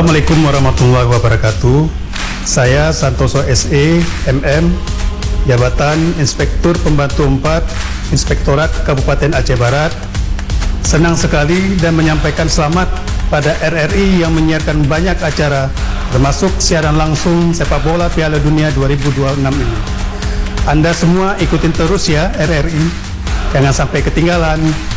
Assalamualaikum warahmatullahi wabarakatuh. Saya Santoso SE, MM, Jabatan Inspektur Pembantu 4, Inspektorat Kabupaten Aceh Barat. Senang sekali dan menyampaikan selamat pada RRI yang menyiarkan banyak acara, termasuk siaran langsung sepak bola Piala Dunia 2026 ini. Anda semua ikutin terus ya RRI, jangan sampai ketinggalan.